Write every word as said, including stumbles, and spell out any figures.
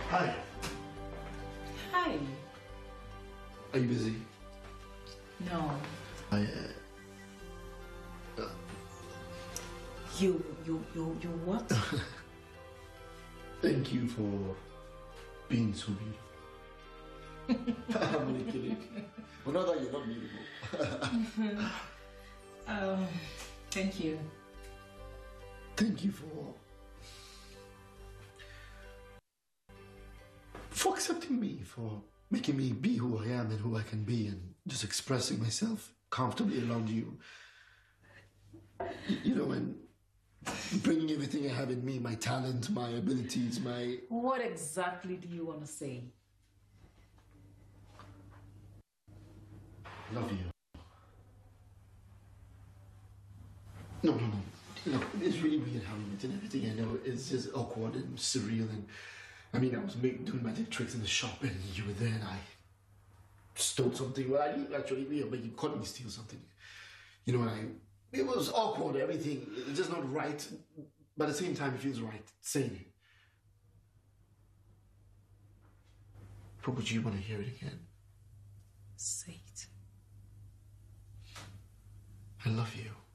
Hi. Hi. Are you busy? No. I, uh, uh, You, you, you, you what? Thank you for being so beautiful. I'm only kidding. Well, not that you're not beautiful. um, thank you. Thank you for for accepting me, for making me be who I am and who I can be, and just expressing myself comfortably around you. You know, and bringing everything I have in me, my talent, my abilities, my... What exactly do you want to say? Love you. No, no, no. Look, it's really weird how we met and everything. I know it's just awkward and surreal. And I mean, I was make, doing magic tricks in the shop, and you were there, and I stole something. Well, I didn't actually, you know, but you caught me steal something. You know, and I... It was awkward, everything. It's just not right. But at the same time, it feels right saying it. But would you want to hear it again? Say it. I love you.